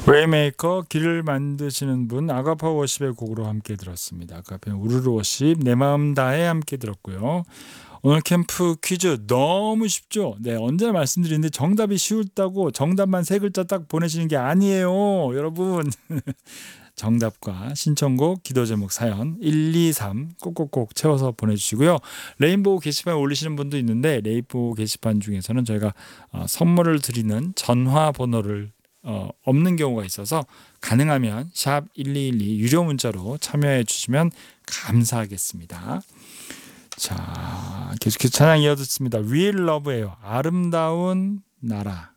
웨이메이커 길을 만드시는 분 아가파 워십의 곡으로 함께 들었습니다. 아까 우르르 워십 내 마음 다해 함께 들었고요. 오늘 캠프 퀴즈 너무 쉽죠? 네, 언제나 말씀드리는데 정답이 쉬웠다고 정답만 세 글자 딱 보내시는 게 아니에요. 여러분. 정답과 신청곡, 기도 제목, 사연 1, 2, 3 꼭꼭꼭 채워서 보내주시고요. 레인보우 게시판에 올리시는 분도 있는데 레인보우 게시판 중에서는 저희가 선물을 드리는 전화번호를 없는 경우가 있어서 가능하면 샵 1212 유료 문자로 참여해 주시면 감사하겠습니다. 자, 계속해서 찬양 이어듣습니다. We Love예요. 아름다운 나라.